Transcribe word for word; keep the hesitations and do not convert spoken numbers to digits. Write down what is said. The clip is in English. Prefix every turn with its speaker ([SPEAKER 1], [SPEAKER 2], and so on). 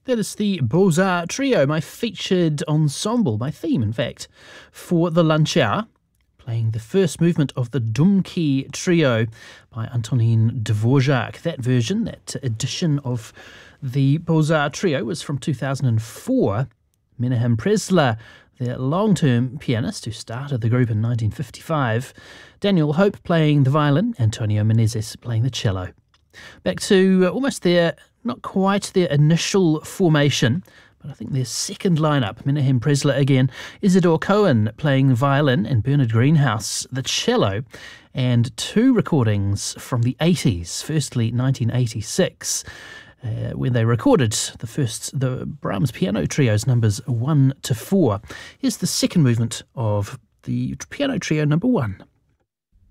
[SPEAKER 1] That is the Beaux-Arts Trio, my featured ensemble, my theme, in fact, for the lunch hour, playing the first movement of the Dumki Trio by Antonin Dvorak. That version, that edition of the Beaux-Arts Trio was from two thousand four. Menahem Presler, their long-term pianist who started the group in nineteen fifty-five. Daniel Hope playing the violin, Antonio Menezes playing the cello. Back to almost their, not quite their initial formation, but I think their second lineup, Menahem Presler again, Isidore Cohen playing violin and Bernard Greenhouse the cello, and two recordings from the eighties, firstly nineteen eighty-six, uh, when they recorded the first, the Brahms Piano Trios numbers one to four. Here's the second movement of the Piano Trio number one.